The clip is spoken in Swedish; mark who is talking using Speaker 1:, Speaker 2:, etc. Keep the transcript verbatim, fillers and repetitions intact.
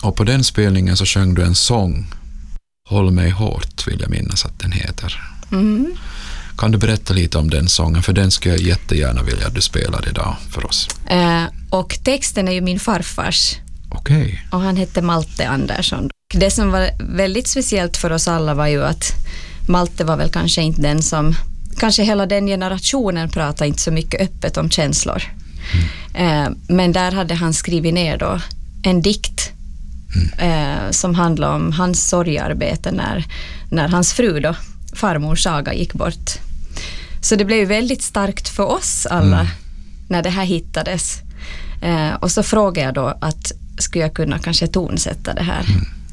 Speaker 1: Och på den spelningen så sjöng du en sång, Håll mig hårt, vill jag minnas att den heter.
Speaker 2: Mm.
Speaker 1: Kan du berätta lite om den sången? För den skulle jag jättegärna vilja att du spelar idag för oss.
Speaker 2: Eh, och texten är ju min farfars.
Speaker 1: Okej. Okay.
Speaker 2: Och han hette Malte Andersson. Det som var väldigt speciellt för oss alla var ju att Malte var väl kanske inte den som, kanske hela den generationen pratade inte så mycket öppet om känslor. Mm. Eh, men där hade han skrivit ner då en dikt mm. eh, som handlar om hans sorgarbete när, när hans fru då, farmor Saga, gick bort. Så det blev ju väldigt starkt för oss alla mm. när det här hittades. Eh, och så frågade jag då att skulle jag kunna kanske tonsätta det här. Mm.